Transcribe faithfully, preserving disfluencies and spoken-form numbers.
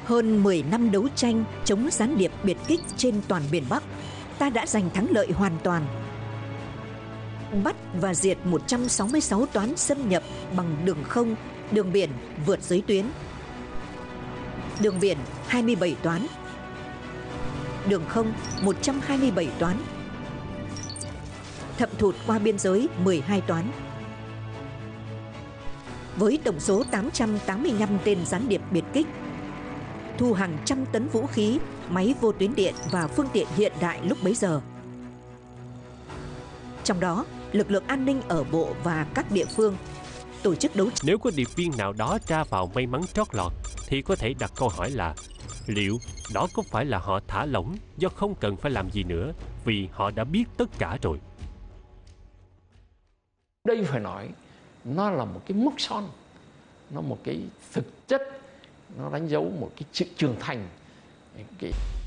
Hơn mười năm đấu tranh chống gián điệp biệt kích trên toàn miền Bắc, ta đã giành thắng lợi hoàn toàn. Bắt và diệt một trăm sáu mươi sáu toán xâm nhập bằng đường không, đường biển vượt giới tuyến. Đường biển hai mươi bảy toán. Đường không một trăm hai mươi bảy toán. Thâm thụt qua biên giới mười hai toán. Với tổng số tám trăm tám mươi lăm tên gián điệp biệt kích, thu hàng trăm tấn vũ khí, máy vô tuyến điện và phương tiện hiện đại lúc bấy giờ. Trong đó, lực lượng an ninh ở bộ và các địa phương tổ chức đấu tranh. Nếu có điệp viên nào đó ra vào may mắn trót lọt, thì có thể đặt câu hỏi là liệu đó có phải là họ thả lỏng do không cần phải làm gì nữa vì họ đã biết tất cả rồi? Đây phải nói, nó là một cái mốc son, nó một cái thực chất, nó đánh dấu một cái sự trưởng thành. Cái